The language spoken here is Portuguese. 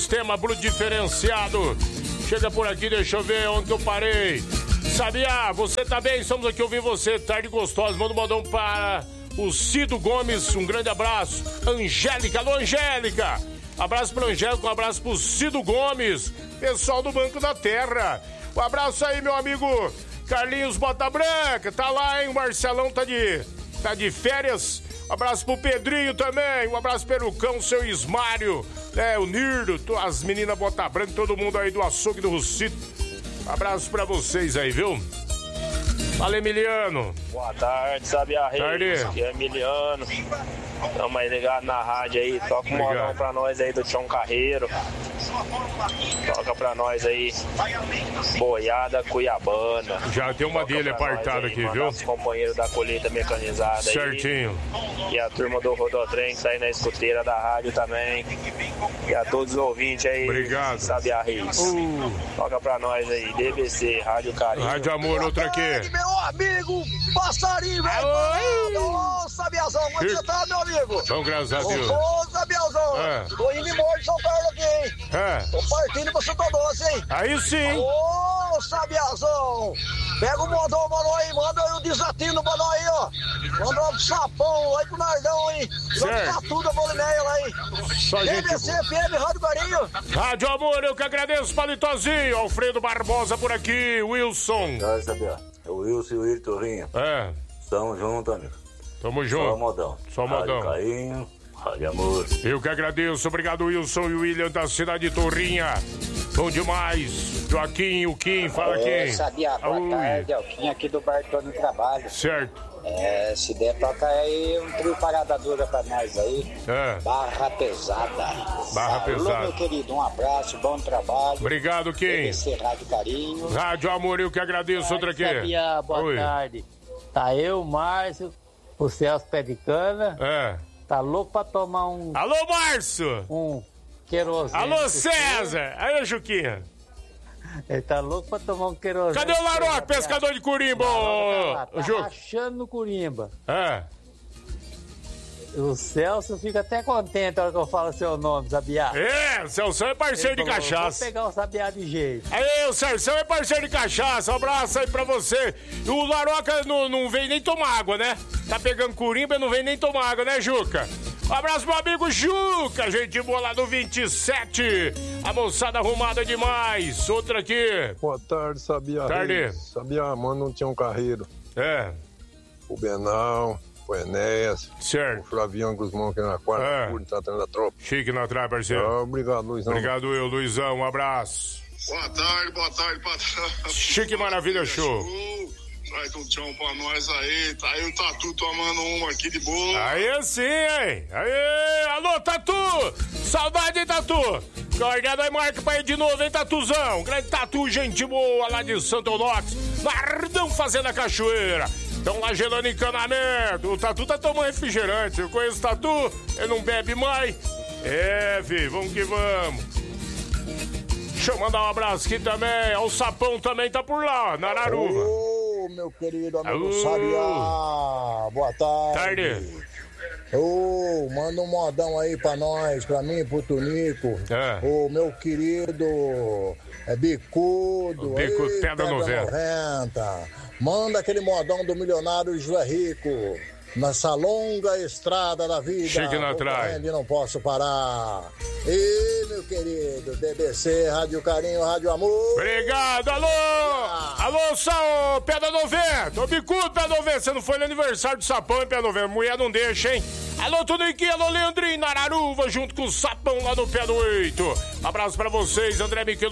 Sistema Blue diferenciado. Chega por aqui, deixa eu ver onde eu parei. Sabia, você tá bem? Estamos aqui ouvindo você, tarde gostosa. Manda um modão para o Cido Gomes, um grande abraço. Angélica, alô Angélica. Abraço pra Angélica, um abraço pro Cido Gomes, pessoal do Banco da Terra. Um abraço aí, meu amigo Carlinhos Bota Branca, tá lá, hein? O Marcelão tá de férias. Um abraço pro Pedrinho também, um abraço pro Perucão, seu Ismário, o Nirdo, as meninas Bota Branca, todo mundo aí do açougue do Rucito. Um abraço pra vocês aí, viu? Fala, Emiliano. Boa tarde, Sabia Reis. Aqui é Emiliano. Tamo aí ligado na rádio aí. Toca um modão pra nós aí do Tião Carreiro. Toca pra nós aí Boiada Cuiabana. Já tem uma dele apartada aqui, viu? Nosso companheiro da colheita mecanizada. Certinho. Aí. E a turma do Rodotrem que tá aí na escuteira da rádio também. E a todos os ouvintes aí. Obrigado. Sabia Reis. Toca pra nós aí, DBC, Rádio Carinho. Rádio Amor, outra aqui. Meu amigo, passarinho, velho. Ô, Sabiazão, onde você tá, meu amigo? Bom, graças a Deus. Ô, Sabiazão, tô indo embora de São Paulo aqui, hein? Tô partindo pra Santa Doce, hein? Aí sim. Ô, Sabiazão, pega o modão, mano, aí, manda aí o desatino, mano, aí, ó. Manda um sapão aí pro Nardão, hein? Certo. Tudo a Bolinéia lá, hein? BBC, FM, Rádio Carinho. Rádio Amor, eu que agradeço, Palitozinho. Alfredo Barbosa por aqui, Wilson. Sabia? É o Wilson e o Iri Torrinho. Tamo junto, amigo. Tamo junto. Só modão. Só modão. Rádio Carinho, Rádio Amor. Eu que agradeço. Obrigado, Wilson e William da cidade de Torrinha. Bom demais. Joaquim, o Kim, fala aqui. Sabia, boa tarde. É o Kim aqui do Bartô no Trabalho. Certo. Se der, toca aí um trio parada dura pra nós aí. Barra Pesada. Barra Pesada. Alô, meu querido, um abraço, bom trabalho. Obrigado, Kim. BBC Rádio Carinho. Rádio Amor, eu que agradeço. Outra aqui. Sabia, boa tarde. Tá eu, Márcio, o Celso Pé de Cana. Tá louco pra tomar um... Alô, Márcio! Um querosene. Alô, César! Aí, Juquinha. Ele tá louco pra tomar um querosene. Cadê o Laroque, pescador de Curimba, tá Ju? rachando no Curimba. O Celso fica até contente na hora que eu falo seu nome, Sabiá. O Celso é parceiro de cachaça. Vou pegar o Sabiá de jeito. Aí, o Celso é parceiro de cachaça. Um abraço aí pra você. O Laroca não vem nem tomar água, né? Tá pegando Curimba e não vem nem tomar água, né, Juca? Um abraço pro amigo Juca, gente boa lá do 27. A moçada arrumada demais. Outra aqui. Boa tarde, Sabia. Tarde. Sabia, mano, não tinha um carreiro. O Benal, o Enéas. Certo. O Flavião Guzmão aqui na quarta, tratando da tropa. Chique na trás, parceiro. Obrigado, Luizão. Obrigado, Luizão. Um abraço. Boa tarde, patrão. Chique Maravilha Show. Traz um tchau pra nós aí. Tá aí o Tatu tomando uma aqui de boa. Aí sim, hein? Aí, alô, Tatu! Saudade, hein, Tatu? Guardado aí, marca pra ir de novo, hein, Tatuzão? Grande Tatu, gente boa lá de Santo Onofre. Nardão fazendo a cachoeira. Estão lá gelando encanamento. O Tatu tá tomando refrigerante. Eu conheço o Tatu, ele não bebe mais. Filho, vamos que vamos. Deixa eu mandar um abraço aqui também. O Sapão também tá por lá, na Araruva. Ô, meu querido amigo Sabiá. Boa tarde. Manda um modão aí pra nós, pra mim, pro Tunico. O meu querido Bicudo. Bicudo, Pedra 90. Manda aquele modão do milionário José Rico. Nessa longa estrada da vida. Chegue na trás. Não posso parar. E meu querido BBC, Rádio Carinho, Rádio Amor. Obrigado, alô! Alô, São Pedra 90. Ô, Bicudo, Pedra 90. Você não foi no aniversário do Sapão, hein, Pedra 90? Mulher não deixa, hein? Alô, Tuniquinho, alô, Leandrinho, na Araruva, junto com o Sapão lá no Pé do 8. Abraço pra vocês, André Miquel.